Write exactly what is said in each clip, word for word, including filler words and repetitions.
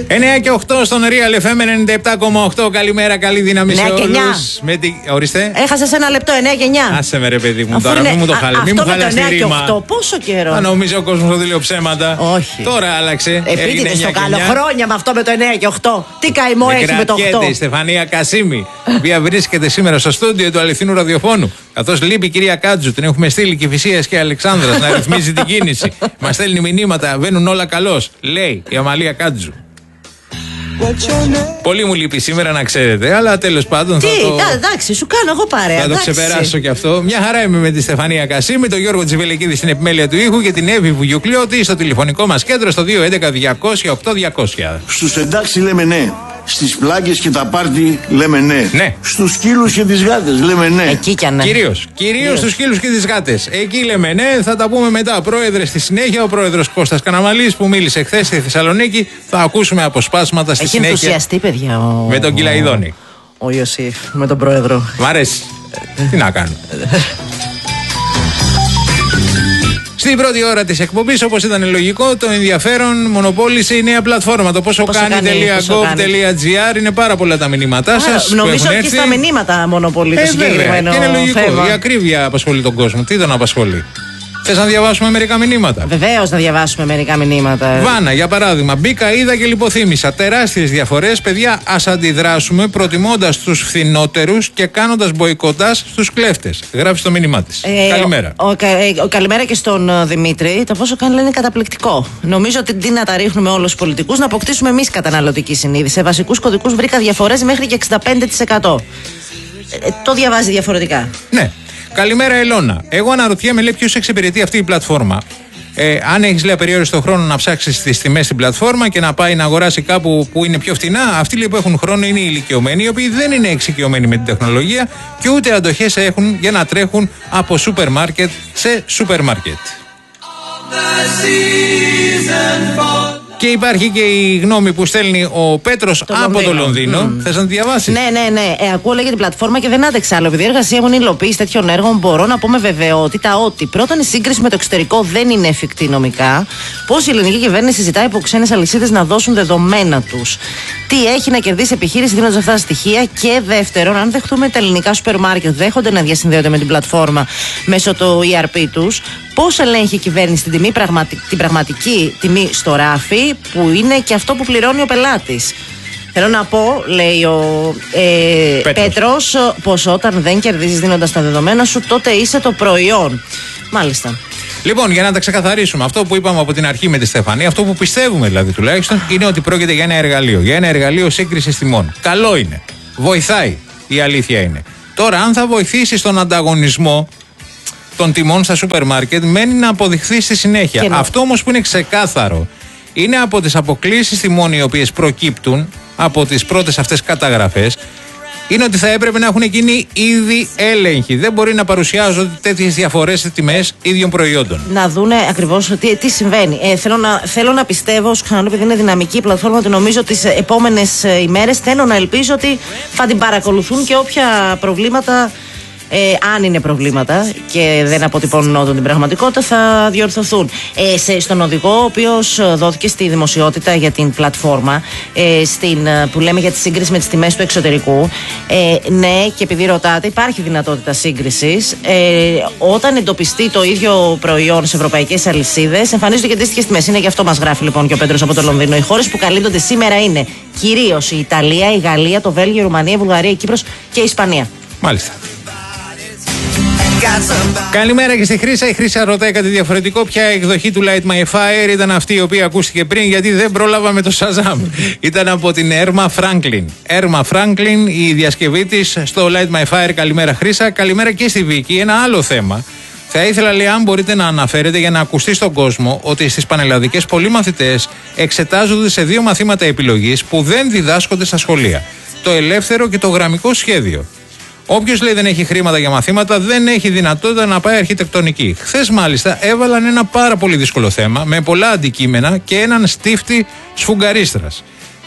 εννιά και οκτώ στον Real εφ εμ ενενήντα επτά κόμμα οκτώ. Καλημέρα, καλή δύναμη σε όλους. Με τη... Ορίστε. Έχασες ένα λεπτό, εννιά και εννιά. Άσε με ρε παιδί μου, τώρα μην μου το χαλεί. Μην μου χαλάς τη ρήμα. Πόσο καιρό. Θα νομίζω ο κόσμος ότι λέω ψέματα. Όχι. Τώρα άλλαξε. Επίτηδες στο καλοχρόνια με αυτό με το εννιά και οκτώ. Τι καημό έχει με το οκτώ. Η Στεφανία Κασίμη, η οποία βρίσκεται σήμερα στο στούντιο του αληθινού ραδιοφώνου. Καθώς λείπει η κυρία Κάτζου, την έχουμε στείλει και Φυσίας και Αλεξάνδρας να ρυθμίζει την κίνηση. Μας στέλνει μηνύματα, βαίνουν όλα καλώς. Λέει η Αμαλία Κάτζου. Πολύ μου λείπει σήμερα να ξέρετε, αλλά τέλος πάντων. Τι, θα το... εντάξει, σου κάνω εγώ παρέα. Θα το ξεπεράσω κι αυτό. Μια χαρά είμαι με τη Στεφανία Κασίμη, τον Γιώργο Τσιβελεκίδη στην επιμέλεια του ήχου και την Εύη Βουγιουκλιώτη στο τηλεφωνικό μας κέντρο στο δύο έντεκα διακόσια οκτώ διακόσια. Στους εντάξει λέμε ναι. Στις πλάκες και τα πάρτι λέμε ναι. Ναι. Στους σκύλους και τις γάτες λέμε ναι. Εκεί κι αν ναι. Κυρίως. Κυρίως στους σκύλους και τις γάτες. Εκεί λέμε ναι, θα τα πούμε μετά. Πρόεδρε στη συνέχεια, ο πρόεδρος Κώστας Καναμαλής που μίλησε χθες στη Θεσσαλονίκη. Θα ακούσουμε αποσπάσματα στη Έχει συνέχεια. Έχει ενθουσιαστεί, παιδιά. Ο... Με τον Κυλαϊδόνη. Ο, ο Ιωσήφ, με τον πρόεδρο. Μ' αρέσει. Τι να κάνω. Στην πρώτη ώρα της εκπομπής, όπως ήταν λογικό, το ενδιαφέρον μονοπόλησε η νέα πλατφόρμα. Το πόσο κάνει.gov.gr είναι πάρα πολλά τα μηνύματά σας. Νομίζω ότι στα μηνύματα μονοπολεί το συγκεκριμένο. Και είναι λογικό. Η ακρίβεια απασχολεί τον κόσμο. Τι τον απασχολεί. Θες να διαβάσουμε μερικά μηνύματα? Βεβαίως να διαβάσουμε μερικά μηνύματα. Βάνα, για παράδειγμα. Μπήκα, είδα και λιποθύμησα. Τεράστιες διαφορές. Παιδιά, ας αντιδράσουμε προτιμώντας τους φθηνότερους και κάνοντας μποϊκοτάζ στους κλέφτες. Γράφει το μήνυμά της. Ε, καλημέρα. Ο, ο, ο, ο, καλημέρα και στον uh, Δημήτρη. Το πόσο κάνει λένε καταπληκτικό. Νομίζω ότι τι να τα ρίχνουμε όλους τους πολιτικούς, να αποκτήσουμε εμείς καταναλωτική συνείδηση. Σε βασικούς κωδικούς βρήκα διαφορές μέχρι και εξήντα πέντε τοις εκατό. Ε, το διαβάζει διαφορετικά. Ναι. Καλημέρα, Ελώνα. Εγώ αναρωτιέμαι, λέει, ποιος εξυπηρετεί αυτή η πλατφόρμα. Ε, αν έχεις, λέει, απεριόριστο χρόνο να ψάξεις τις τιμές στην πλατφόρμα και να πάει να αγοράσει κάπου που είναι πιο φτηνά, αυτοί, λέει, που έχουν χρόνο είναι οι ηλικιωμένοι, οι οποίοι δεν είναι εξοικειωμένοι με την τεχνολογία και ούτε αντοχές έχουν για να τρέχουν από σούπερ μάρκετ σε σούπερ μάρκετ. Και υπάρχει και η γνώμη που στέλνει ο Πέτρος το από Λονδίνο. το Λονδίνο. Mm. Θες να τη διαβάσεις? Ναι, ναι, ναι. Ε, ακούω λέγεται την πλατφόρμα και δεν άντεξα άλλο. Επειδή η εργασία μου είναι υλοποίηση τέτοιων έργων, μπορώ να πω με βεβαιότητα ότι πρώτον η σύγκριση με το εξωτερικό δεν είναι εφικτή νομικά. Πώς η ελληνική κυβέρνηση ζητάει από ξένες αλυσίδες να δώσουν δεδομένα τους. Τι έχει να κερδίσει επιχείρηση δίνοντας αυτά τα στοιχεία. Και δεύτερον, αν δεχτούμε τα ελληνικά σούπερ μάρκετ δέχονται να διασυνδέονται με την πλατφόρμα μέσω του ι αρ πι τους, πώς ελέγχει η κυβέρνηση την, τιμή, την πραγματική τιμή στο ράφι, που είναι και αυτό που πληρώνει ο πελάτης. Θέλω να πω, λέει ο ε, Πέτρος. Πέτρος, πως όταν δεν κερδίζεις δίνοντας τα δεδομένα σου, τότε είσαι το προϊόν. Μάλιστα. Λοιπόν, για να τα ξεκαθαρίσουμε, αυτό που είπαμε από την αρχή με τη Στεφανία, αυτό που πιστεύουμε δηλαδή τουλάχιστον, είναι ότι πρόκειται για ένα εργαλείο. Για ένα εργαλείο σύγκρισης τιμών. Καλό είναι. Βοηθάει. Η αλήθεια είναι. Τώρα, αν θα βοηθήσει στον ανταγωνισμό των τιμών στα σούπερ μάρκετ, μένει να αποδειχθεί στη συνέχεια. Και αυτό όμως που είναι ξεκάθαρο είναι από τις αποκλίσεις τιμών οι οποίες προκύπτουν από τις πρώτες αυτές καταγραφές, είναι ότι θα έπρεπε να έχουν γίνει ήδη έλεγχοι. Δεν μπορεί να παρουσιάζονται τέτοιες διαφορές σε τιμές ίδιων προϊόντων. Να δούνε ακριβώς τι, τι συμβαίνει. Ε, θέλω, να, θέλω να πιστεύω, ξαναλέω, επειδή είναι δυναμική η πλατφόρμα, ότι νομίζω τις επόμενες ημέρες θέλω να ελπίζω ότι θα την παρακολουθούν και όποια προβλήματα. Ε, αν είναι προβλήματα και δεν αποτυπώνουν όντως την πραγματικότητα, θα διορθωθούν. Ε, σε, στον οδηγό, ο οποίος δόθηκε στη δημοσιότητα για την πλατφόρμα, ε, στην, που λέμε για τη σύγκριση με τις τιμές του εξωτερικού, ε, ναι, και επειδή ρωτάτε, υπάρχει δυνατότητα σύγκρισης. Ε, όταν εντοπιστεί το ίδιο προϊόν σε ευρωπαϊκές αλυσίδες, εμφανίζονται και αντίστοιχες τιμές. Είναι γι' αυτό μας γράφει λοιπόν και ο Πέτρος από το Λονδίνο. Οι χώρες που καλύπτονται σήμερα είναι κυρίως η Ιταλία, η Γαλλία, το Βέλγιο, η Ρουμανία, η Βουλγαρία, η Κύπρος και η Ισπανία. Μάλιστα. Καλημέρα και στη Χρύσα. Η Χρύσα ρωτάει κάτι διαφορετικό. Ποια εκδοχή του Light My Fire ήταν αυτή η οποία ακούστηκε πριν, γιατί δεν πρόλαβα με το Shazam. Ήταν από την Erma Franklin. Erma Franklin, η διασκευή της στο Light My Fire. Καλημέρα Χρύσα. Καλημέρα και στη Βίκη. Ένα άλλο θέμα. Θα ήθελα, λέει, αν μπορείτε να αναφέρετε για να ακουστεί στον κόσμο ότι στις πανελλαδικές πολλοί μαθητές εξετάζονται σε δύο μαθήματα επιλογής που δεν διδάσκονται στα σχολεία. Το ελεύθερο και το γραμμικό σχέδιο. Όποιος, λέει, δεν έχει χρήματα για μαθήματα δεν έχει δυνατότητα να πάει αρχιτεκτονική. Χθες μάλιστα έβαλαν ένα πάρα πολύ δύσκολο θέμα με πολλά αντικείμενα και έναν στίφτη σφουγγαρίστρας.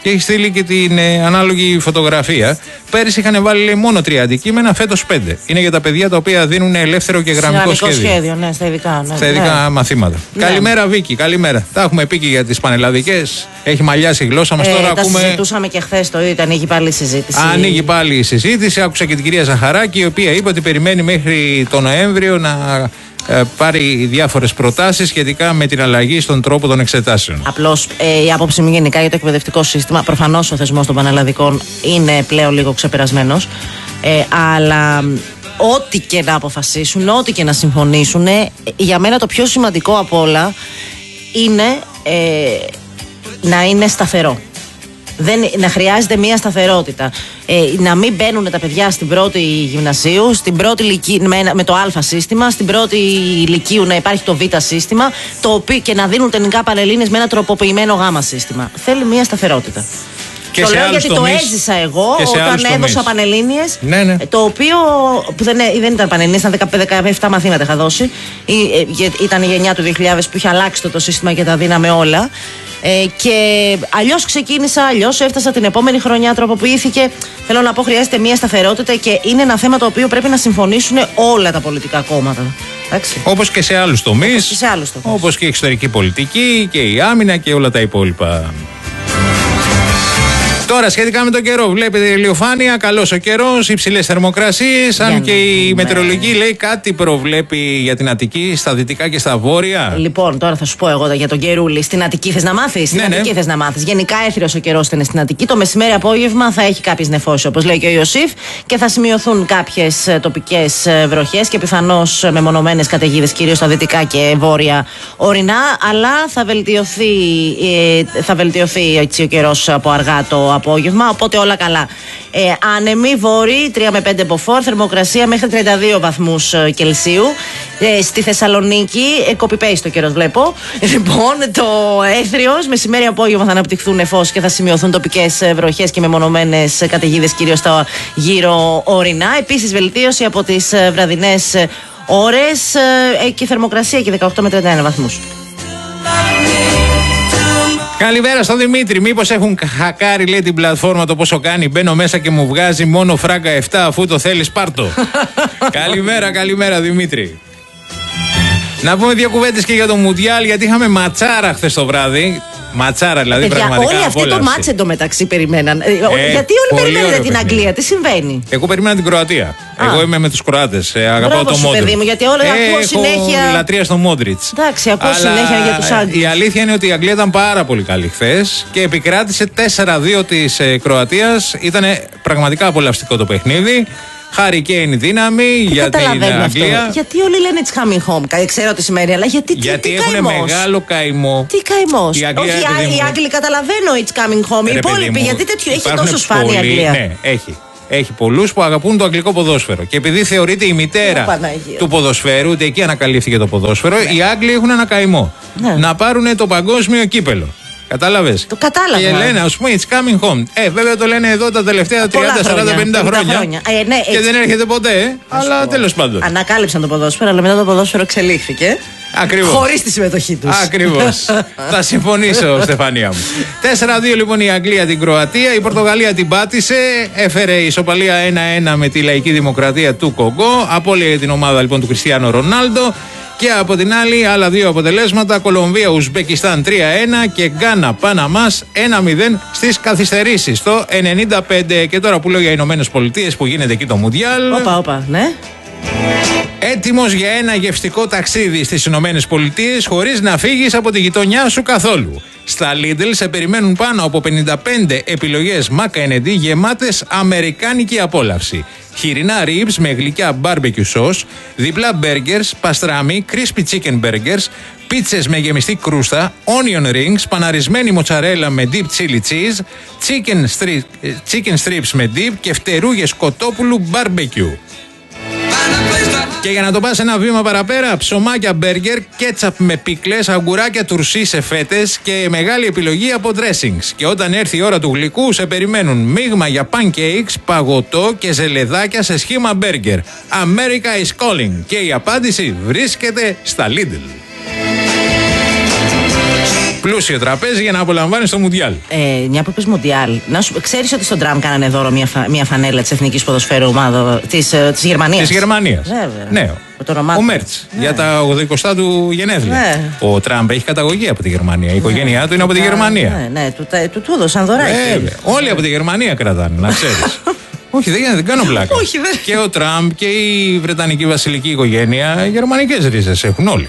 Και έχει στείλει και την ε, ανάλογη φωτογραφία. Πέρυσι είχαν βάλει λέει, μόνο τρία αντικείμενα, φέτος πέντε. Είναι για τα παιδιά τα οποία δίνουν ελεύθερο και γραμμικό σχέδιο. σχέδιο, ναι, στα ειδικά. Ναι, στα ειδικά ναι. μαθήματα. Ναι. Καλημέρα, Βίκη, καλημέρα. Τα έχουμε πει και για τις πανελλαδικές. Έχει μαλλιάσει η γλώσσα μας. Ε, τώρα τα ακούμε. συζητούσαμε και χθες το ίδιο, ανοίγει πάλι η συζήτηση. Ανοίγει πάλι η συζήτηση. Άκουσα και την κυρία Ζαχαράκη, η οποία είπε ότι περιμένει μέχρι τον Νοέμβριο να ε, πάρει διάφορες προτάσεις σχετικά με την αλλαγή στον τρόπο των εξετάσεων. Απλώς ε, η άποψη μου γενικά για το εκπαιδευτικό σύστημα, προφανώς ο θεσμός των πανελλαδικών είναι πλέον λίγο ξεπερασμένος, ε, αλλά ό,τι και να αποφασίσουν, ό,τι και να συμφωνήσουν, ε, για μένα το πιο σημαντικό απ' όλα είναι ε, να είναι σταθερό. Δεν, να χρειάζεται μια σταθερότητα. Ε, να μην μπαίνουν τα παιδιά στην πρώτη γυμνασίου, στην πρώτη λυκή, με, με το Α σύστημα, στην πρώτη λυκείου να υπάρχει το Β σύστημα, το οποίο, και να δίνουν τελικά πανελλήνιες με ένα τροποποιημένο Γ σύστημα. Θέλει μια σταθερότητα. Και το λέω γιατί τομείς, το έζησα εγώ όταν έδωσα πανελλήνιες. Ναι, ναι. Το οποίο που δεν, δεν ήταν πανελλήνιες, ήταν δεκαεπτά μαθήματα είχα δώσει. Ήταν η γενιά του δύο χιλιάδες που είχε αλλάξει το, το σύστημα και τα δίναμε όλα. Ε, και αλλιώς ξεκίνησα, αλλιώς έφτασα την επόμενη χρονιά, τροποποιήθηκε. Θέλω να πω, χρειάζεται μια σταθερότητα και είναι ένα θέμα το οποίο πρέπει να συμφωνήσουν όλα τα πολιτικά κόμματα. Όπως και σε άλλους τομείς. Όπως και η εξωτερική πολιτική και η άμυνα και όλα τα υπόλοιπα. Τώρα, σχετικά με τον καιρό, βλέπετε ηλιοφάνεια, καλός ο καιρός, υψηλές θερμοκρασίες. Αν και η ναι. μετεωρολογική λέει κάτι προβλέπει για την Αττική, στα δυτικά και στα βόρεια. Λοιπόν, τώρα θα σου πω εγώ για τον καιρούλη. Στην Αττική θες να μάθεις. Στην ναι, Αττική ναι. θες να μάθεις. Γενικά έθριος ο καιρός είναι στην Αττική. Το μεσημέρι απόγευμα θα έχει κάποιες νεφώσεις, όπως λέει και ο Ιωσήφ, και θα σημειωθούν κάποιες τοπικές βροχές και πιθανώς μεμονωμένες καταιγίδες, κυρίως στα δυτικά και βόρεια ορεινά. Αλλά θα βελτιωθεί, θα βελτιωθεί έτσι, ο καιρός από αργά το απόγευμα, οπότε όλα καλά. Ε, άνεμοι βόρειοι, τρία με πέντε μποφόρ, θερμοκρασία μέχρι τριάντα δύο βαθμούς Κελσίου. Ε, στη Θεσσαλονίκη, ε, copy-paste το καιρός βλέπω. Λοιπόν, το έθριος, μεσημέρι απόγευμα θα αναπτυχθούν νεφώσεις και θα σημειωθούν τοπικές βροχές και μεμονωμένες καταιγίδες, κυρίως στα γύρω ορεινά. Επίσης, βελτίωση από τις βραδινές ώρες ε, και θερμοκρασία και δεκαοκτώ με τριάντα ένα βαθμούς. Καλημέρα στον Δημήτρη. Μήπως έχουν χακάρει, λέει, την πλατφόρμα το πόσο κάνει. Μπαίνω μέσα και μου βγάζει μόνο φράγκα επτά, αφού το θέλεις πάρτο. Καλημέρα, καλημέρα Δημήτρη. Να πούμε δύο κουβέντες και για το Μουντιάλ, γιατί είχαμε ματσάρα χθες το βράδυ. Ματσάρα δηλαδή, παιδιά, πραγματικά. Όλοι αυτοί το μάτς εντωμεταξύ περιμέναν. Ε, γιατί όλοι περιμέναν την Αγγλία, τι συμβαίνει? Εγώ περίμενα την Κροατία. Α. Εγώ είμαι με τους Κροάτες. Ε, αγαπάω Μπράβο το Μόντριτς. Παιδί μου, γιατί όλα ακούω έχω συνέχεια. λατρεία στο Μόντριτς. Εντάξει, ακούω συνέχεια για τους Άγγλους. Η αλήθεια είναι ότι η Αγγλία ήταν πάρα πολύ καλή χθες και επικράτησε τέσσερα δύο της ε, Κροατίας. Ήταν πραγματικά απολαυστικό το παιχνίδι. Harry Kane δύναμη για την Αγγλία. Αυτό. Γιατί όλοι λένε it's coming home. Ξέρω τι σημαίνει, αλλά γιατί, γιατί τι, έχουν καημός. μεγάλο καημό. Τι καημός? Η Αγγλία, όχι, οι Άγγλοι καταλαβαίνω it's coming home. Οι υπόλοιποι, γιατί τέτοιο έχει τόσο σφάνει η Αγγλία? Ναι, έχει. Έχει πολλούς που αγαπούν το αγγλικό ποδόσφαιρο. Και επειδή θεωρείται η μητέρα του ποδοσφαίρου, ότι εκεί ανακαλύφθηκε το ποδόσφαιρο, ναι. οι Άγγλοι έχουν ένα καημό. Ναι. Να πάρουν το παγκόσμιο κύπελο. Κατάλαβες. Το κατάλαβα. Και λένε, ας πούμε, it's coming home. Ε, βέβαια το λένε εδώ τα τελευταία τριάντα σαράντα πενήντα χρόνια. χρόνια. Ε, ναι, και δεν έρχεται ποτέ, ε, αλλά τέλος πάντων. Ανακάλυψαν το ποδόσφαιρο, αλλά μετά το ποδόσφαιρο εξελίχθηκε. Ακριβώς. Χωρίς τη συμμετοχή τους. Ακριβώς. Θα συμφωνήσω, Στεφανία μου. τέσσερα δύο λοιπόν η Αγγλία την Κροατία. Η Πορτογαλία την πάτησε. Έφερε ισοπαλία ένα ένα με τη Λαϊκή Δημοκρατία του Κογκό. Απόλυε την ομάδα λοιπόν του Κριστιάνο Ρονάλντο. Και από την άλλη, άλλα δύο αποτελέσματα. Κολομβία, Ουσμπεκιστάν τρία ένα και Γκάνα, Παναμάς ένα μηδέν στις καθυστερήσεις. Στο ενενήντα πέντε. Και τώρα που λέω για Ηνωμένες Πολιτείες που γίνεται εκεί το Μουντιάλ. Όπα, όπα, ναι. Έτοιμος για ένα γευστικό ταξίδι στις Ηνωμένες Πολιτείες χωρίς να φύγεις από τη γειτονιά σου καθόλου. Στα Lidl σε περιμένουν πάνω από πενήντα πέντε επιλογές Mac εν ντι γεμάτες αμερικάνικη απόλαυση. Χοιρινά ribs με γλυκιά barbecue sauce, διπλά burgers, παστράμι, crispy chicken burgers, πίτσες με γεμιστή κρούστα, onion rings, παναρισμένη μοτσαρέλα με deep chili cheese, chicken, strip, chicken strips με dip και φτερούγες κοτόπουλου barbecue. Και για να το πας ένα βήμα παραπέρα, ψωμάκια μπέργκερ, κέτσαπ με πίκλες, αγκουράκια τουρσί σε φέτες και μεγάλη επιλογή από dressings. Και όταν έρθει η ώρα του γλυκού, σε περιμένουν μείγμα για pancakes, παγωτό και ζελεδάκια σε σχήμα μπέργκερ. America is calling. Και η απάντηση βρίσκεται στα Lidl. Πλούσιο τραπέζι για να απολαμβάνει το Μουντιάλ. Ε, μια που πες Μουντιάλ, να σου ξέρεις ότι στον τραμ κάνανε δώρο μια, φα, μια φανέλα της Εθνικής Ποδοσφαίρου ομάδα της, της Γερμανίας. Της Γερμανίας. Βέβαια. Ναι. Ο Μέρτς, ναι. Για τα ογδοηκοστά του γενέθλια. Ναι. Ο Τραμπ έχει καταγωγή από τη Γερμανία. Η οικογένειά ναι. του είναι από τη Γερμανία. Ναι, ναι, του, του, του έδωσαν δωράκι. Βέβαια. Όλοι από τη Γερμανία κρατάνε, να ξέρεις. Όχι, δεν, δεν κάνω πλάκα. Όχι, δεν. Και ο Τραμπ και η Βρετανική βασιλική οικογένεια γερμανικές ρίζες έχουν όλοι.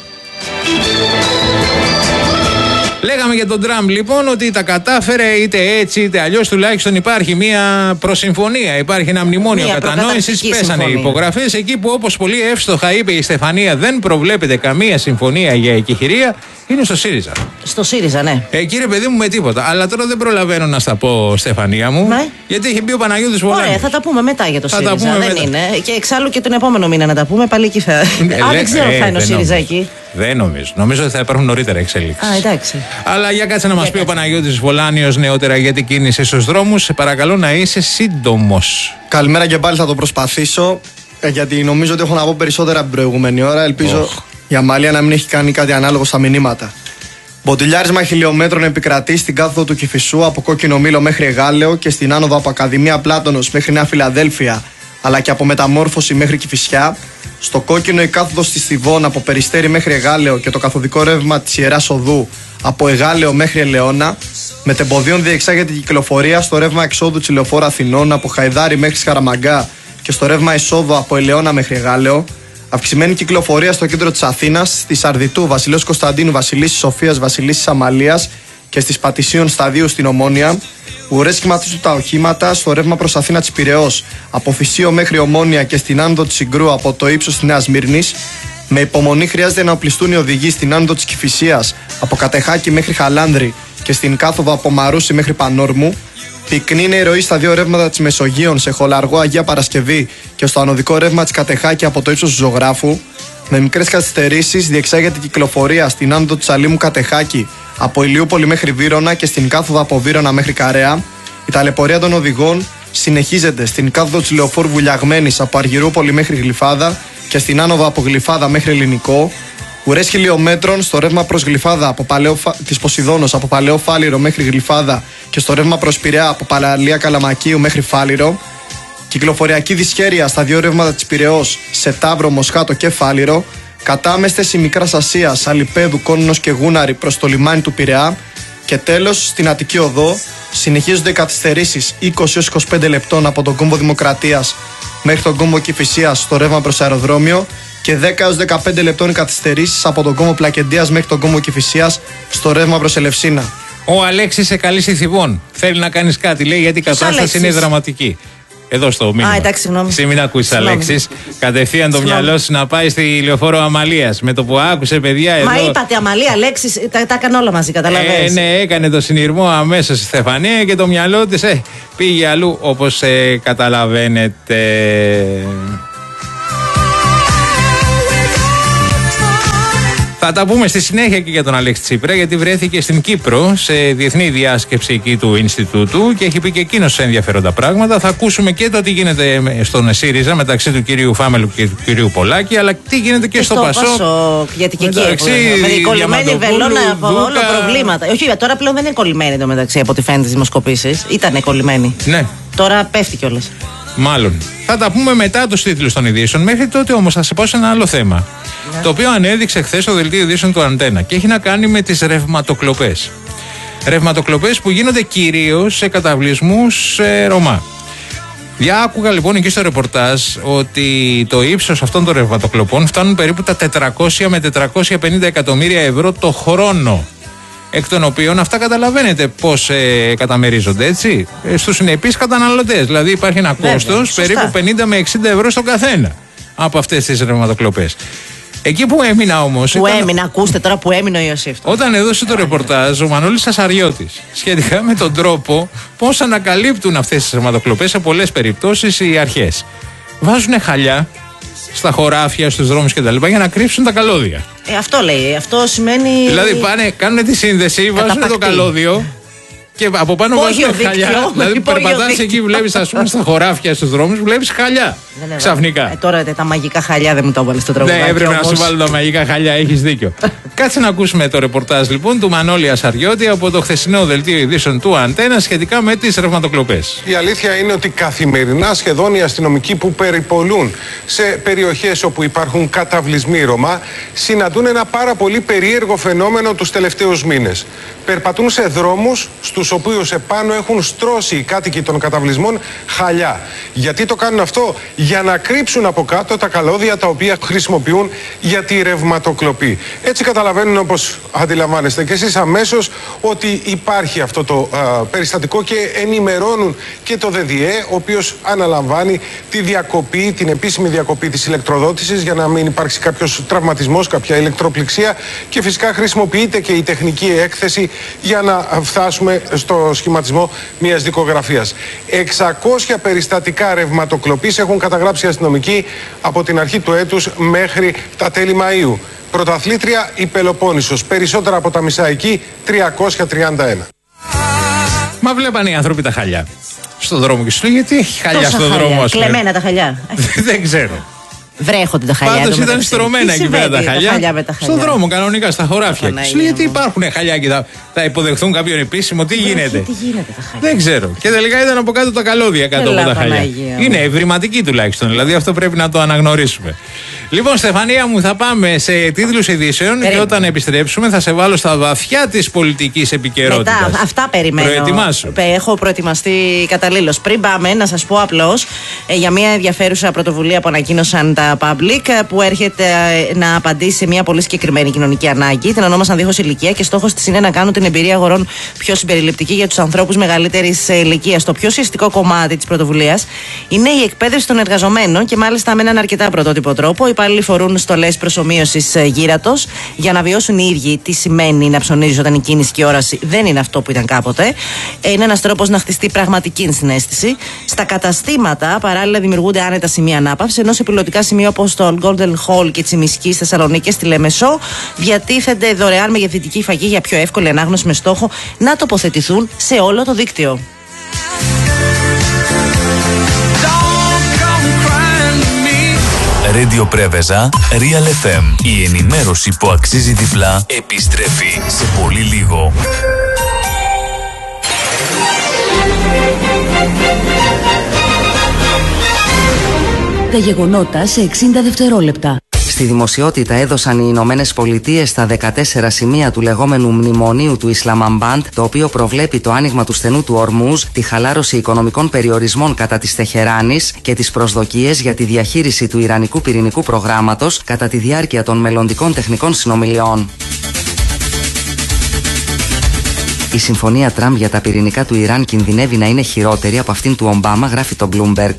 Λέγαμε για τον Τραμπ λοιπόν ότι τα κατάφερε είτε έτσι είτε αλλιώς, τουλάχιστον υπάρχει μια προσυμφωνία, υπάρχει ένα μνημόνιο κατανόησης. Πέσανε οι υπογραφές εκεί που, όπως πολύ εύστοχα είπε η Στεφανία, δεν προβλέπεται καμία συμφωνία για εκεχηρία. Είναι στο ΣΥΡΙΖΑ. Στο ΣΥΡΙΖΑ, ναι. Ε, κύριε παιδί μου, με τίποτα. Αλλά τώρα δεν προλαβαίνω να στα πω, Στεφανία μου. Ναι. Γιατί έχει μπει ο Παναγιώτης Βολάνης. Ωραία, θα τα πούμε μετά για το θα ΣΥΡΙΖΑ. Δεν μετά. Είναι. Και εξάλλου και τον επόμενο μήνα να τα πούμε. Πάλι εκεί θα. Ε, Α, δεν ξέρω ε, θα είναι ο ΣΥΡΙΖΑ εκεί. Δεν νομίζω. Νομίζω ότι θα υπάρχουν νωρίτερα εξέλιξεις. Α, εντάξει. Αλλά για κάτσε να μας πει ο Παναγιώτης Βολάνιος νεότερα για την κίνηση στους δρόμους. Σε παρακαλώ να είσαι σύντομος. Καλημέρα και πάλι, θα το προσπαθήσω. Γιατί νομίζω ότι έχω να πω περισσότερα από την προηγούμενη ώρα. Ελπίζω oh. η Αμαλία να μην έχει κάνει κάτι ανάλογο στα μηνύματα. Μποτιλιάρισμα χιλιόμετρων επικρατεί στην κάθοδο του Κηφισού από Κόκκινο Μήλο μέχρι Εγάλεο και στην άνοδο από Ακαδημία Πλάτωνος μέχρι Νέα Φιλαδέλφια, αλλά και από Μεταμόρφωση μέχρι Κηφισιά. Στο Κόκκινο η κάθοδος της Θηβών από Περιστέρι μέχρι Εγάλεο και το καθοδικό ρεύμα της Ιεράς Οδού από Εγάλεο μέχρι Ελαιώνα. Μετεμποδίων διεξάγεται η κυκλοφορία στο ρεύμα εξόδου της Λεωφόρου Αθηνών από Χαϊδάρι μέχρι Σκαραμαγκά και στο ρεύμα εισόδου από Ελαιώνα μέχρι Εγάλεο. Αυξημένη κυκλοφορία στο κέντρο της Αθήνας, στη Σαρδιτού, Βασιλέως Κωνσταντίνου, Βασιλίσσης Σοφίας, Βασιλίσσης Αμαλίας και στις Πατησίων Σταδίου στην Ομόνια. Ουρές σχηματίζουν τα οχήματα στο ρεύμα προς Αθήνα της Πειραιώς, από Φυσίο μέχρι Ομόνια και στην άνοδο της Συγκρού από το ύψος της Νέας Μύρνης. Με υπομονή χρειάζεται να οπλιστούν οι οδηγοί στην άνοδο της Κηφισίας, από Κατεχάκη μέχρι Χαλάνδρη και στην κάθοδο από Μαρούσι μέχρι Πανόρμου. Πυκνή είναι η ροή στα δύο ρεύματα της Μεσογείων, σε Χολαργό Αγία Παρασκευή και στο ανωδικό ρεύμα της Κατεχάκη από το ύψος του Ζωγράφου. Με μικρές καθυστερήσεις διεξάγεται η κυκλοφορία στην άνοδο της Αλήμου Κατεχάκη από Ηλιούπολη μέχρι Βύρωνα και στην κάθοδο από Βύρωνα μέχρι Καρέα. Η ταλαιπωρία των οδηγών συνεχίζεται στην κάθοδο της Λεωφόρου Βουλιαγμένης από Αργυρούπολη μέχρι Γλυφάδα και στην άνοδο από Γλυφάδα μέχρι Ελληνικό. Ουρές χιλιόμετρων στο ρεύμα προς Γλυφάδα από Παλαιό, της Ποσειδώνος από Παλαιό Φάληρο μέχρι Γλυφάδα και στο ρεύμα προς Πειραιά από Παραλία Καλαμακίου μέχρι Φάληρο. Κυκλοφοριακή δυσχέρεια στα δύο ρεύματα της Πειραιώς σε Ταύρο, Μοσχάτο και Φάληρο. Κατάμεστες η Μικράς Ασίας, Αλιπέδου, Κόννος και Γούναρη προς το λιμάνι του Πειραιά. Και τέλος στην Αττική Οδό συνεχίζονται οι καθυστερήσεις είκοσι έως είκοσι πέντε λεπτών από τον κόμβο Δημοκρατίας μέχρι τον κόμβο Κηφισίας στο ρεύμα προς αεροδρόμιο και δέκα έως δεκαπέντε λεπτών οι καθυστερήσεις από τον κόμβο Πλακεντίας μέχρι τον κόμβο Κηφισίας στο ρεύμα προς Ελευσίνα. Ο Αλέξης σε καλή Θηβών. Θέλει να κάνεις κάτι, λέει, γιατί η κατάσταση είναι δραματική. Εδώ στο μήνυμα. Α, εντάξει, συγγνώμη. Εσύ μην ακούσεις, Αλέξης. Κατευθείαν το μυαλό σου να πάει στη Λεωφόρο Αμαλίας. Με το που άκουσε, παιδιά, εδώ. Μα είπατε Αμαλία, Αλέξης, τα, τα έκανε όλα μαζί, καταλαβαίνεις. Ε, ναι, έκανε το συνειρμό αμέσως η Στεφανία και το μυαλό της ε, πήγε αλλού, όπως ε, καταλαβαίνετε. Θα τα πούμε στη συνέχεια και για τον Αλέξη Τσίπρα, γιατί βρέθηκε στην Κύπρο σε διεθνή διάσκεψη εκεί του Ινστιτούτου και έχει πει και εκείνος ενδιαφέροντα πράγματα. Θα ακούσουμε και το τι γίνεται στον ΣΥΡΙΖΑ μεταξύ του κυρίου Φάμελου και του κυρίου Πολάκη, αλλά τι γίνεται και, και στο, στο Πασόκ. Πασόκ. Γιατί και εκεί με την κολλημένη βελόνα από όλα προβλήματα. Όχι, τώρα πλέον δεν είναι κολλημένη εντωμεταξύ από ό,τι φαίνεται στις δημοσκοπήσεις. Ήτανε κολλημένη. Ναι. Τώρα πέφτει κιόλας. Μάλλον. Θα τα πούμε μετά τους τίτλους των ειδήσεων. Μέχρι τότε όμως θα σε πω σε ένα άλλο θέμα. Yeah. Το οποίο ανέδειξε χθες το δελτίο ειδήσεων του Αντένα και έχει να κάνει με τις ρευματοκλοπές. Ρευματοκλοπές που γίνονται κυρίως σε καταβλισμούς ε, Ρωμά. Διάκουγα λοιπόν εκεί στο ρεπορτάζ ότι το ύψος αυτών των ρευματοκλοπών φτάνουν περίπου τα τετρακόσια με τετρακόσια πενήντα εκατομμύρια ευρώ το χρόνο. Εκ των οποίων αυτά καταλαβαίνετε πώς ε, καταμερίζονται, έτσι, ε, στους συνεπείς καταναλωτές. Δηλαδή υπάρχει ένα Βέβαια, κόστος σωστά. περίπου πενήντα με εξήντα ευρώ στον καθένα από αυτές τις ρευματοκλοπές. Εκεί που έμεινα όμως. Που ήταν... έμεινα, ακούστε τώρα που έμεινε ο Ιωσήφ. Όταν έδωσε το ρεπορτάζ ο Μανώλης Σασαριώτης σχετικά με τον τρόπο πώς ανακαλύπτουν αυτές τις ρευματοκλοπές σε πολλές περιπτώσεις οι αρχές. Βάζουν χαλιά στα χωράφια, στους δρόμους κτλ. Για να κρύψουν τα καλώδια. Ε, αυτό λέει. Αυτό σημαίνει. Δηλαδή πάνε, κάνουν τη σύνδεση, βάζουν το καλώδιο Και από πάνω βάζουν χαλιά. Δηλαδή περπατάς εκεί, βλέπεις, ας πούμε, στα χωράφια, στους δρόμους, βλέπεις χαλιά. Ξαφνικά. Ε, τώρα τα μαγικά χαλιά δεν μου το έβαλες στο τραγουδάκι. Ναι, έπρεπε να σου βάλω τα μαγικά χαλιά, έχεις δίκιο. Κάτσε να ακούσουμε το ρεπορτάζ λοιπόν του Μανώλη Ασαριώτη από το χθεσινό δελτίο ειδήσεων του Αντένα σχετικά με τις ρευματοκλοπές. Η αλήθεια είναι ότι καθημερινά σχεδόν οι αστυνομικοί που περιπολούν σε περιοχές όπου υπάρχουν καταβλισμοί Ρωμά συναντούν ένα πάρα πολύ περίεργο φαινόμενο τους τελευταίους μήνες. Περπατούν σε δρόμους στους οποίους επάνω έχουν στρώσει οι κάτοικοι των καταβλισμών χαλιά. Γιατί το κάνουν αυτό? Για να κρύψουν από κάτω τα καλώδια τα οποία χρησιμοποιούν για τη ρευματοκλοπή. Έτσι καταλαβαίνουν, όπως αντιλαμβάνεστε και εσείς αμέσως, ότι υπάρχει αυτό το α, περιστατικό και ενημερώνουν και το ΔΔΕ, ο οποίος αναλαμβάνει τη διακοπή, την επίσημη διακοπή της ηλεκτροδότησης για να μην υπάρξει κάποιος τραυματισμός, κάποια ηλεκτροπληξία, και φυσικά χρησιμοποιείται και η τεχνική έκθεση για να φτάσουμε στο σχηματισμό μιας δικογραφίας. εξακόσια περιστατικά ρευματοκλοπής έχουν καταγράψει οι αστυνομικοί από την αρχή του έτους μέχρι τα τέλη Μαΐου. Πρωταθλήτρια η Πελοπόννησος. Περισσότερα από τα μισά εκεί, τριακόσια τριάντα ένα. Μα βλέπανε οι άνθρωποι τα χαλιά στον δρόμο και σου λέει, γιατί έχει χαλιά Τόσα στον χαλιά, δρόμο, ας πούμε. κλεμμένα τα χαλιά. Δεν ξέρω. Βρέχονται τα χαλιά. Πάντως ήταν στρωμένα εκεί πέρα τα χαλιά. χαλιά, τα χαλιά. Στον δρόμο, κανονικά, στα χωράφια. Παναγία Σου λέει, γιατί μου. υπάρχουν χαλιά και θα, θα υποδεχθούν κάποιον επίσημο, τι γίνεται. Τι γίνεται τα χαλιά. Δεν ξέρω. Και τελικά ήταν από κάτω τα καλώδια κάτω Έλα, από τα χαλιά. Παναγία μου. Είναι ευρηματική τουλάχιστον. Δηλαδή αυτό πρέπει να το αναγνωρίσουμε. Λοιπόν, Στεφανία μου, θα πάμε σε τίτλους ειδήσεων. Περίμενε. Και όταν επιστρέψουμε θα σε βάλω στα βαθιά της πολιτικής επικαιρότητας. Μετά, αυτά περιμένω. Προετοιμάσου. Ε, Έχω προετοιμαστεί καταλήλως. Πριν πάμε, να σας πω απλώς ε, για μια ενδιαφέρουσα πρωτοβουλία που ανακοίνωσαν τα Public, ε, που έρχεται ε, να απαντήσει σε μια πολύ συγκεκριμένη κοινωνική ανάγκη. Την ονόμασαν δίχως ηλικία και στόχος της είναι να κάνουν την εμπειρία αγορών πιο συμπεριληπτική για τους ανθρώπους μεγαλύτερης ηλικίας. Το πιο ουσιαστικό κομμάτι της πρωτοβουλίας είναι η εκπαίδευση των εργαζομένων και μάλιστα με έναν αρκετά πρωτότυπο τρόπο. Οι υπάλληλοι φορούν στολές προσομοίωσης γύρατος για να βιώσουν οι ίδιοι τι σημαίνει να ψωνίζεις όταν η κίνηση και η όραση δεν είναι αυτό που ήταν κάποτε. Είναι ένας τρόπος να χτιστεί πραγματική συναίσθηση. Στα καταστήματα παράλληλα δημιουργούνται άνετα σημεία ανάπαυσης, ενώ σε πιλωτικά σημεία όπως το Golden Hall και Τσιμισκή στη Θεσσαλονίκη, στη Λεμεσό, διατίθενται δωρεάν μεγεθυντική φαγή για πιο εύκολη ανάγνωση με στόχο να τοποθετηθούν σε όλο το δίκτυο. Radio Πρέβεζα, Real εφ εμ. Η ενημέρωση που αξίζει διπλά επιστρέφει σε πολύ λίγο. Τα γεγονότα σε εξήντα δευτερόλεπτα. Στη δημοσιότητα έδωσαν οι Ηνωμένες Πολιτείες τα δεκατέσσερα σημεία του λεγόμενου μνημονίου του Ισλαμαμπάντ, το οποίο προβλέπει το άνοιγμα του στενού του Ορμούζ, τη χαλάρωση οικονομικών περιορισμών κατά της Τεχεράνης και τις προσδοκίες για τη διαχείριση του Ιρανικού πυρηνικού προγράμματος κατά τη διάρκεια των μελλοντικών τεχνικών συνομιλιών. Η συμφωνία Τραμπ για τα πυρηνικά του Ιράν κινδυνεύει να είναι χειρότερη από αυτήν του Ομπάμα, γράφει το Bloomberg.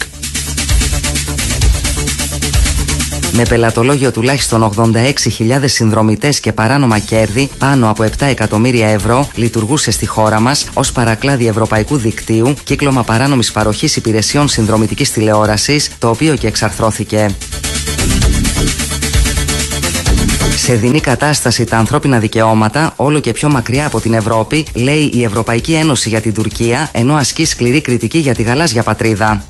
Με πελατολόγιο τουλάχιστον ογδόντα έξι χιλιάδες συνδρομητές και παράνομα κέρδη πάνω από επτά εκατομμύρια ευρώ, λειτουργούσε στη χώρα μας ως παρακλάδι ευρωπαϊκού δικτύου κύκλωμα παράνομης παροχής υπηρεσιών συνδρομητικής τηλεόρασης, το οποίο και εξαρθρώθηκε. Σε δεινή κατάσταση τα ανθρώπινα δικαιώματα, όλο και πιο μακριά από την Ευρώπη, λέει η Ευρωπαϊκή Ένωση για την Τουρκία, ενώ ασκεί σκληρή κριτική για τη γαλάζια πατρίδα.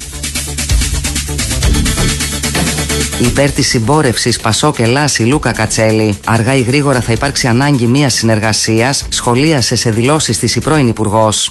Υπέρ της συμπόρευσης Πασόκ Ελλάς η Λούκα Κατσέλη. Αργά ή γρήγορα θα υπάρξει ανάγκη μιας συνεργασίας, σχολίασε σε δηλώσεις της η πρώην Υπουργός.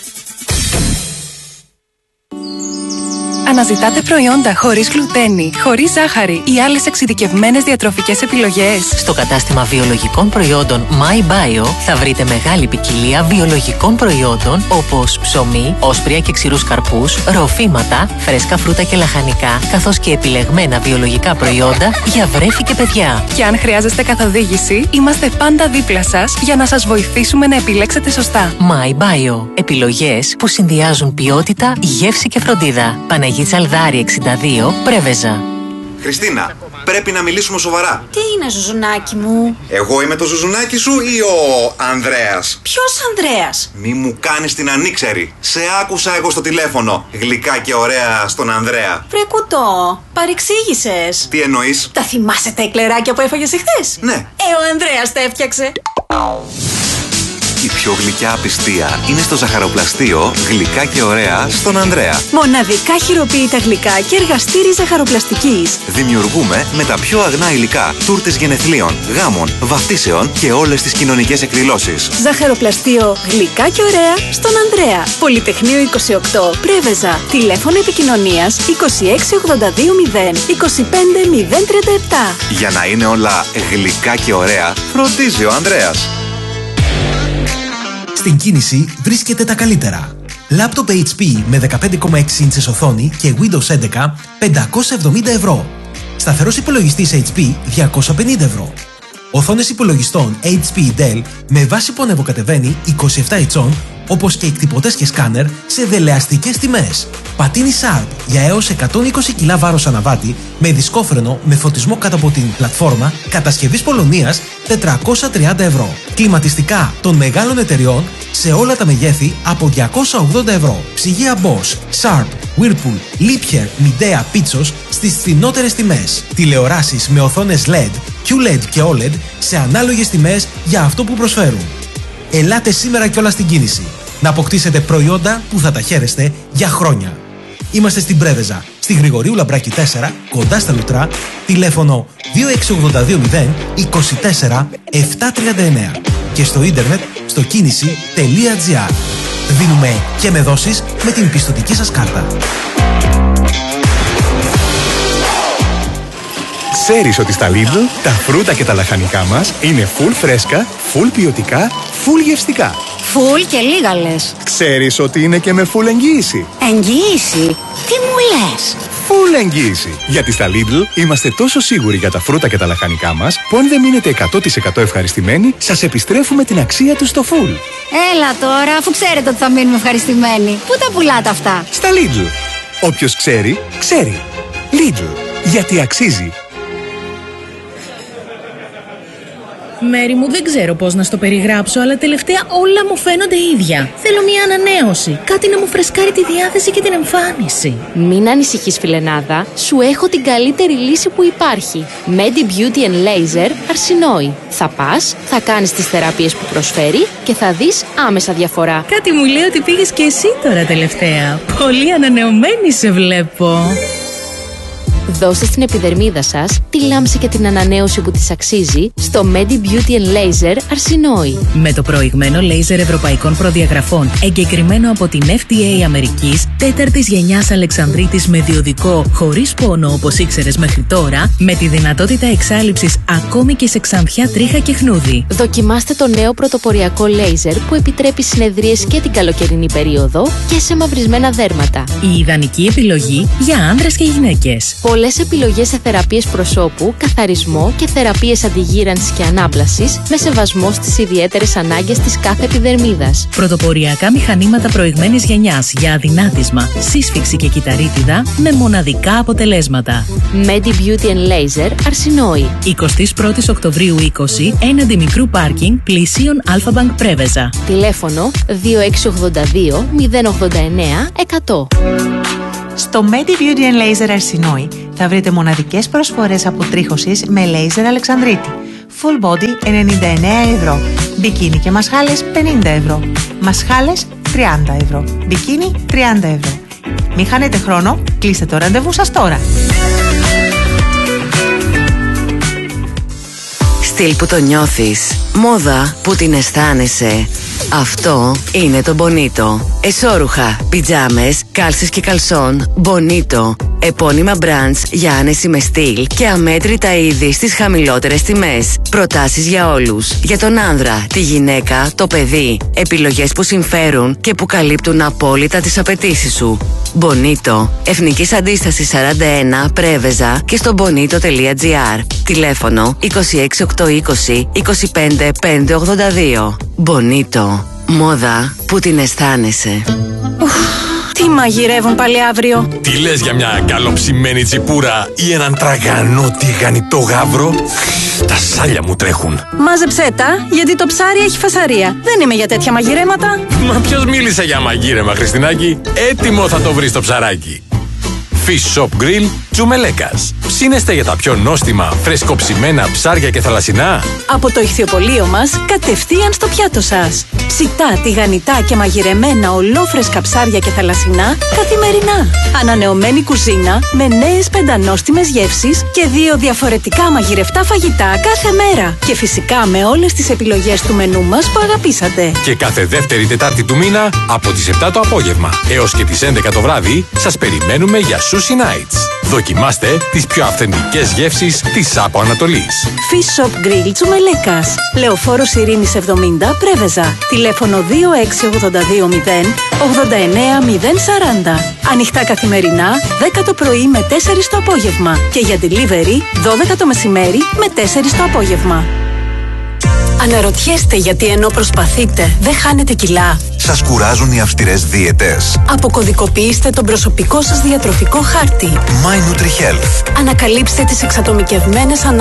Αναζητάτε προϊόντα χωρίς γλουτένη, χωρίς ζάχαρη ή άλλες εξειδικευμένες διατροφικές επιλογές. Στο κατάστημα βιολογικών προϊόντων MyBio θα βρείτε μεγάλη ποικιλία βιολογικών προϊόντων όπως ψωμί, όσπρια και ξηρούς καρπούς, ροφήματα, φρέσκα φρούτα και λαχανικά, καθώς και επιλεγμένα βιολογικά προϊόντα για βρέφη και παιδιά. Και αν χρειάζεστε καθοδήγηση, είμαστε πάντα δίπλα σας για να σας βοηθήσουμε να επιλέξετε σωστά. MyBio. Επιλογές που συνδυάζουν ποιότητα, γεύση και φροντίδα. Παναγία Τσαλδάρη εξήντα δύο, Πρέβεζα. Χριστίνα, πρέπει να μιλήσουμε σοβαρά. Τι είναι, ζουζουνάκι μου? Εγώ είμαι το ζουζουνάκι σου ή ο Ανδρέας? Ποιος Ανδρέας? Μη μου κάνεις την ανήξερη. Σε άκουσα εγώ στο τηλέφωνο. Γλυκά και ωραία στον Ανδρέα. Βρε κουτό, παρεξήγησες. Τι εννοείς? Τα θυμάσαι τα εκλεράκια που έφαγες εχθές? Ναι. Ε, ο Ανδρέας τα έφτιαξε. Η πιο γλυκιά απιστία είναι στο ζαχαροπλαστείο Γλυκά και Ωραία στον Ανδρέα. Μοναδικά χειροποίητα γλυκά και εργαστήρι ζαχαροπλαστικής. Δημιουργούμε με τα πιο αγνά υλικά τούρτες γενεθλίων, γάμων, βαφτίσεων και όλες τις κοινωνικές εκδηλώσεις. Ζαχαροπλαστείο Γλυκά και Ωραία στον Ανδρέα. Πολυτεχνείο είκοσι οκτώ, Πρέβεζα. Τηλέφωνο επικοινωνίας είκοσι έξι ογδόντα δύο μηδέν είκοσι πέντε μηδέν τριάντα επτά. Για να είναι όλα γλυκά και ωραία, φροντίζει ο Ανδρέας. Στην κίνηση βρίσκεται τα καλύτερα. Λάπτοπ έιτς πι με δεκαπέντε κόμμα έξι ίντσες οθόνη και Windows έντεκα πεντακόσια εβδομήντα ευρώ. Σταθερός υπολογιστής έιτς πι διακόσια πενήντα ευρώ. Οθόνες υπολογιστών έιτς πι Dell με βάση που ανεβοκατεβαίνει είκοσι επτά ιντσών, όπως και εκτυπωτές και σκάνερ σε δελεαστικές τιμές. Πατίνι Sharp για έως εκατόν είκοσι κιλά βάρος αναβάτη με δισκόφρενο με φωτισμό κάτω από την πλατφόρμα κατασκευής Πολωνίας τετρακόσια τριάντα ευρώ. Κλιματιστικά των μεγάλων εταιριών σε όλα τα μεγέθη από διακόσια ογδόντα ευρώ. Ψυγεία Bosch, Sharp, Whirlpool, Liebherr, Midea, Pitsos στις φθηνότερες τιμές. Τηλεοράσεις με οθόνες ελ ι ντι, κιου ελ ι ντι και ο ελ ι ντι σε ανάλογες τιμές για αυτό που προσφέρουν. Ελάτε σήμερα κιόλας στην κίνηση να αποκτήσετε προϊόντα που θα τα χαίρεστε για χρόνια. Είμαστε στην Πρέβεζα, στη Γρηγορίου Λαμπράκη τέσσερα, κοντά στα Λουτρά, τηλέφωνο δύο έξι ογδόντα δύο μηδέν είκοσι τέσσερα επτακόσια τριάντα εννέα και στο ίντερνετ στο κίνηση τελεία τζι άρ. Δίνουμε και με δόσεις με την πιστωτική σας κάρτα. Ξέρεις ότι στα Lidl τα φρούτα και τα λαχανικά μας είναι full φρέσκα, full ποιοτικά, full γευστικά. Φουλ και λίγα λες. Ξέρεις ότι είναι και με full εγγύηση. Εγγύηση? Τι μου λες? Full εγγύηση. Γιατί στα Lidl είμαστε τόσο σίγουροι για τα φρούτα και τα λαχανικά μας που αν δεν μείνετε εκατό τοις εκατό ευχαριστημένοι, σας επιστρέφουμε την αξία τους στο full. Έλα τώρα, αφού ξέρετε ότι θα μείνουμε ευχαριστημένοι. Πού τα πουλάτε αυτά? Στα Lidl. Όποιος ξέρει, ξέρει. Lidl. Γιατί αξίζει. Μέρη μου, δεν ξέρω πώς να στο περιγράψω, αλλά τελευταία όλα μου φαίνονται ίδια. Θέλω μια ανανέωση. Κάτι να μου φρεσκάρει τη διάθεση και την εμφάνιση. Μην ανησυχείς, φιλενάδα. Σου έχω την καλύτερη λύση που υπάρχει. Medi Beauty and Laser Αρσινόη. Θα πας, θα κάνεις τις θεραπείες που προσφέρει και θα δεις άμεσα διαφορά. Κάτι μου λέει ότι πήγες και εσύ τώρα τελευταία. Πολύ ανανεωμένη σε βλέπω. Δώστε στην επιδερμίδα σας τη λάμψη και την ανανέωση που της αξίζει στο Medi Beauty and Laser Αρσινόη. Με το προηγμένο λέιζερ ευρωπαϊκών προδιαγραφών, εγκεκριμένο από την εφ ντι έι Αμερικής, τέταρτης γενιάς Αλεξανδρίτης με διοδικό, χωρίς πόνο όπως ήξερες μέχρι τώρα, με τη δυνατότητα εξάλειψης ακόμη και σε ξανθιά, τρίχα και χνούδι. Δοκιμάστε το νέο πρωτοποριακό λέιζερ που επιτρέπει συνεδρίες και την καλοκαιρινή περίοδο και σε μαυρισμένα δέρματα. Η ιδανική επιλογή για άνδρες και γυναίκες. Πολλές επιλογές σε θεραπείες προσώπου, καθαρισμό και θεραπείες αντιγύρανσης και ανάπλασης με σεβασμό στις ιδιαίτερες ανάγκες της κάθε επιδερμίδας. Πρωτοποριακά μηχανήματα προηγμένης γενιάς για αδυνάτισμα, σύσφυξη και κυταρίτιδα με μοναδικά αποτελέσματα. Medi Beauty and Laser Αρσινόη. εικοστή πρώτη Οκτωβρίου είκοσι, έναντι μικρού πάρκινγκ πλησίων Αλφα Bank Πρέβεζα. Τηλέφωνο δύο έξι ογδόντα δύο μηδέν ογδόντα εννέα εκατό. Στο Medi Beauty and Laser Αρσινόη θα βρείτε μοναδικές προσφορές αποτρίχωσης με λέιζερ Αλεξανδρίτη. Full body ενενήντα εννέα ευρώ. Μπικίνι και μασχάλες πενήντα ευρώ. Μασχάλες τριάντα ευρώ. Μπικίνι τριάντα ευρώ. Μην χάνετε χρόνο, κλείστε το ραντεβού σας τώρα. Στυλ που το νιώθεις, μόδα που την αισθάνεσαι. Αυτό είναι το Bonito. Εσώρουχα, πιτζάμες, κάλσες και καλσόν, Bonito. Επώνυμα brands για άνεση με στυλ και αμέτρητα είδη στις χαμηλότερες τιμές. Προτάσεις για όλους. Για τον άνδρα, τη γυναίκα, το παιδί. Επιλογές που συμφέρουν και που καλύπτουν απόλυτα τις απαιτήσεις σου. Bonito. Εθνικής Αντίστασης σαράντα ένα, Πρέβεζα και στο bonito τελεία τζι άρ. Τηλέφωνο είκοσι έξι οκτακόσια είκοσι είκοσι πέντε πεντακόσια ογδόντα δύο. Bonito. Μόδα που την αισθάνεσαι. Τι μαγειρεύουν πάλι αύριο? Τι λες για μια καλοψημένη τσιπούρα ή έναν τραγανό τηγανιτό γάβρο? Τα σάλια μου τρέχουν. Μάζεψέ τα, γιατί το ψάρι έχει φασαρία. Δεν είμαι για τέτοια μαγειρέματα. Μα ποιος μίλησε για μαγείρεμα, Χριστινάκη? Έτοιμο θα το βρεις το ψαράκι. Fish Shop Grill Τσουμελέκας. Ψήνεστε για τα πιο νόστιμα, φρεσκοψημένα ψάρια και θαλασσινά? Από το ηχθιοπωλείο μας κατευθείαν στο πιάτο σας. Ψητά, τηγανιτά και μαγειρεμένα ολόφρεσκα ψάρια και θαλασσινά καθημερινά. Ανανεωμένη κουζίνα με νέες πεντανόστιμες γεύσεις και δύο διαφορετικά μαγειρευτά φαγητά κάθε μέρα. Και φυσικά με όλες τις επιλογές του μενού μας που αγαπήσατε. Και κάθε δεύτερη Τετάρτη του μήνα από τις επτά το απόγευμα έως και τις έντεκα το βράδυ σας περιμένουμε για Sushi Nights. Δοκιμάστε τις πιο αυθεντικές γεύσεις της Άπο Ανατολής. Fish Shop Grill Τσουμελέκας. Λεωφόρος Ειρήνης εβδομήντα Πρέβεζα. Τηλέφωνο δύο έξι ογδόντα δύο μηδέν ογδόντα εννέα μηδέν σαράντα. Ανοιχτά καθημερινά δέκα το πρωί με τέσσερις το απόγευμα. Και για delivery δώδεκα το μεσημέρι με τέσσερις το απόγευμα. Αναρωτιέστε γιατί ενώ προσπαθείτε δεν χάνετε κιλά? Σας κουράζουν οι αυστηρές δίαιτες? Αποκωδικοποιήστε τον προσωπικό σας διατροφικό χάρτη. My NutriHealth. Ανακαλύψτε τις εξατομικευμένες ανάγκες